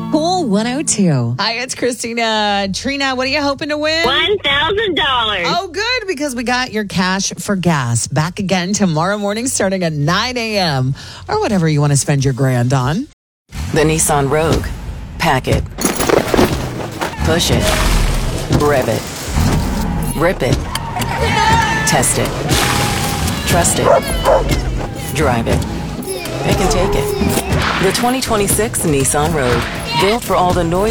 Cool 102. Hi, it's Christina. Trina, what are you hoping to win? $1,000. Oh, good, because we got your cash for gas back again tomorrow morning starting at 9 a.m. or whatever you want to spend your grand on. The Nissan Rogue. Pack it. Push it. Rev it. Rip it. Test it. Trust it. Drive it. Pick and take it. The 2026 Nissan Rogue. Built for all the noise